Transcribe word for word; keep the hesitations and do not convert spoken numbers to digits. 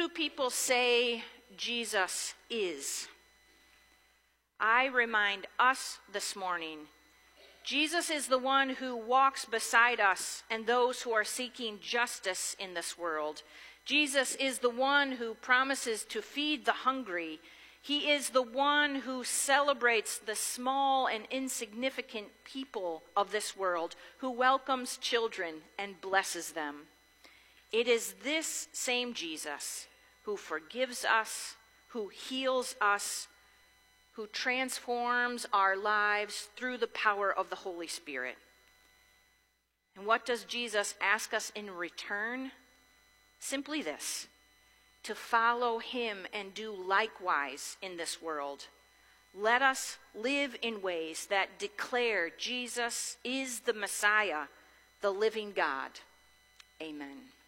do people say Jesus is? I remind us this morning, Jesus is the one who walks beside us and those who are seeking justice in this world. Jesus is the one who promises to feed the hungry. He is the one who celebrates the small and insignificant people of this world, who welcomes children and blesses them. It is this same Jesus who forgives us, who heals us, who transforms our lives through the power of the Holy Spirit. And what does Jesus ask us in return? Simply this: to follow him and do likewise in this world. Let us live in ways that declare Jesus is the Messiah, the living God. Amen.